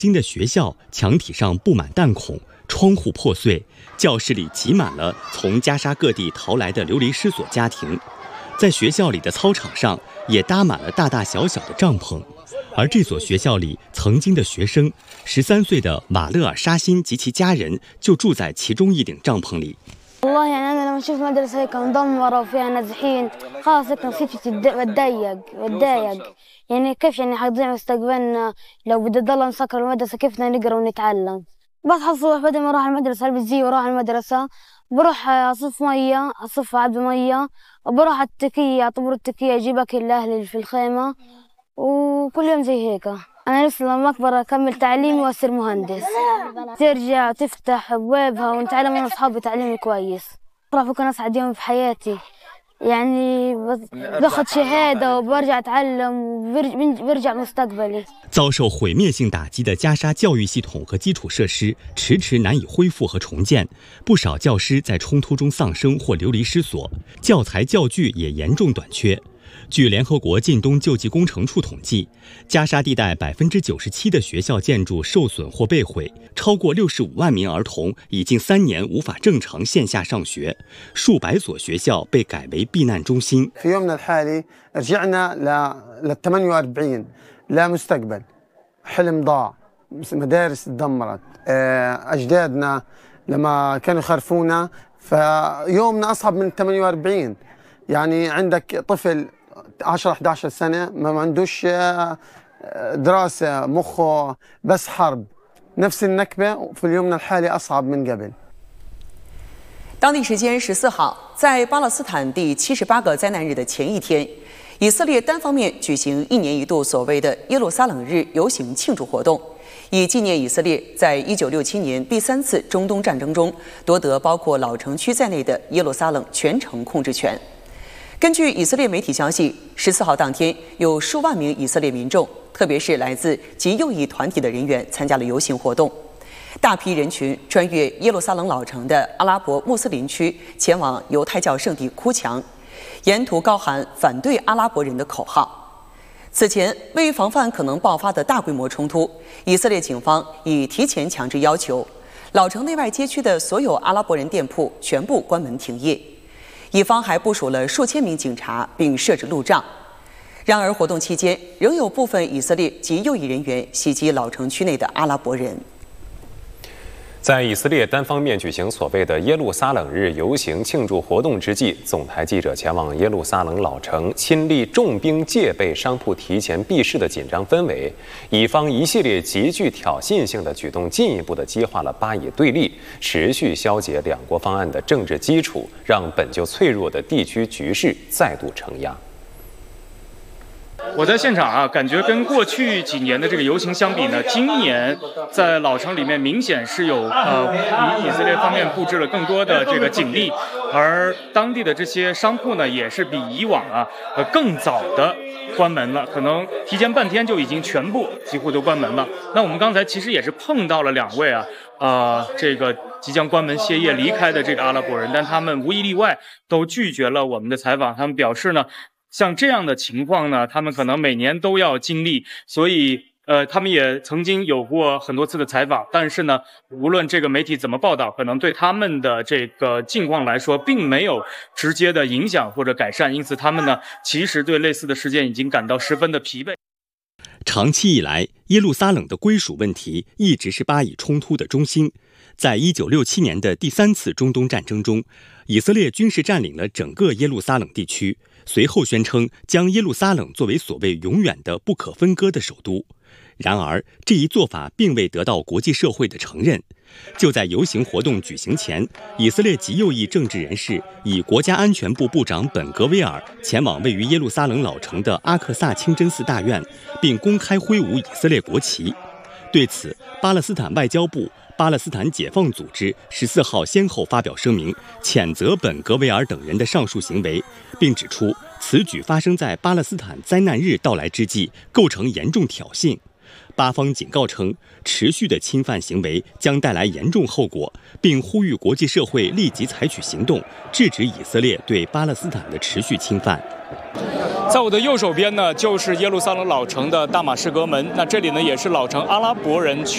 新的学校墙体上布满弹孔，窗户破碎，教室里挤满了从加沙各地逃来的流离失所家庭。在学校里的操场上也搭满了大大小小的帐篷。而这所学校里曾经的学生13岁的瓦勒尔沙辛及其家人就住在其中一顶帐篷里。 والله يعني أنا لما أشوف مدرسة هيك مدمرة وفيها نازحين خلاص هيك نفسيتي بتضايق يعني كيف يعني حتضيع مستقبلنا لو بدي ضل نسكر المدرسة كيف بدنا نقرا ونتعلم. بصحى الصبح بدل ما أروح المدرسة ألبس زي وأروح المدرسة بروح أصف مية أصف عبي مية وبروح على التكية أطبر التكية أجيب أكل لأهلي في الخيمة وكل يوم زي هيك. أنا نفسي لما أكبر أكمل تعليمي وأصير مهندس ترجع تفتح أبوابها ونتعلم أنا وأصحابي تعليم كويس. راح أكون أسعد يوم في حياتي يعني باخد شهادة وبرجع أتعلم وبرجع مستقبلي。 遭受毁灭性打击的加沙教育系统和基础设施迟迟难以恢复和重建，不少教师在冲突中丧生或流离失所，教材教具也严重短缺。据联合国近东救济工程处统计，加沙地带97%的学校建筑受损或被毁，超过65万名儿童已经3年无法正常线下上学，数百所学校被改为避难中心。 في يومنا الحالي رجعنا ل 48 لا مستقبل، حلم ضاع، مدارس تدمرت، أجدادنا لما كانوا يخرفونا فيومنا أصعب من 48. يعني عندك طفل 10-11 سنة ما عندوش دراسة مخه بس حرب نفس النكبة في اليومنا الحالي أصعب من قبل。 当地时间14号，在巴勒斯坦第78个灾难日的前一天，以色列单方面举行1年1度所谓的耶路撒冷日游行庆祝活动，以纪念以色列在1967年第3次中东战争中夺得包括老城区在内的耶路撒冷全城控制权。根据以色列媒体消息，14号当天有数万名以色列民众，特别是来自极右翼团体的人员参加了游行活动。大批人群穿越耶路撒冷老城的阿拉伯穆斯林区，前往犹太教圣地哭墙，沿途高喊反对阿拉伯人的口号。此前，为于防范可能爆发的大规模冲突，以色列警方已提前强制要求老城内外街区的所有阿拉伯人店铺全部关门停业。以方还部署了数千名警察，并设置路障。然而，活动期间仍有部分以色列及右翼人员袭击老城区内的阿拉伯人。 在以色列单方面举行所谓的耶路撒冷日游行庆祝活动之际，总台记者前往耶路撒冷老城，亲历重兵戒备商铺提前闭市的紧张氛围。以方一系列极具挑衅性的举动，进一步的激化了巴以对立，持续消解两国方案的政治基础，让本就脆弱的地区局势再度承压。 我在现场感觉跟过去几年的这个游行相比呢，今年在老城里面明显是有比以色列方面布置了更多的这个警力，而当地的这些商铺呢，也是比以往更早的关门了，可能提前半天就已经全部几乎都关门了。那我们刚才其实也是碰到了2位这个即将关门歇业离开的这个阿拉伯人，但他们无一例外都拒绝了我们的采访。他们表示呢，像这样的情况呢，他们可能每年都要经历，所以他们也曾经有过很多次的采访，但是呢，无论这个媒体怎么报道，可能对他们的这个境况来说，并没有直接的影响或者改善，因此他们呢，其实对类似的事件已经感到十分的疲惫。 长期以来，耶路撒冷的归属问题一直是巴以冲突的中心。在1967年的第3次中东战争中，以色列军事占领了整个耶路撒冷地区，随后宣称将耶路撒冷作为所谓永远的不可分割的首都。然而，这一做法并未得到国际社会的承认。就在游行活动举行前，以色列极右翼政治人士以国家安全部部长本格威尔前往位于耶路撒冷老城的阿克萨清真寺大院，并公开挥舞以色列国旗。对此，巴勒斯坦外交部、巴勒斯坦解放组织14号先后发表声明，谴责本格维尔等人的上述行为，并指出此举发生在巴勒斯坦灾难日到来之际，构成严重挑衅。巴方警告称，持续的侵犯行为将带来严重后果，并呼吁国际社会立即采取行动，制止以色列对巴勒斯坦的持续侵犯。 在我的右手边呢，就是耶路撒冷老城的大马士革门。那这里呢，也是老城阿拉伯人区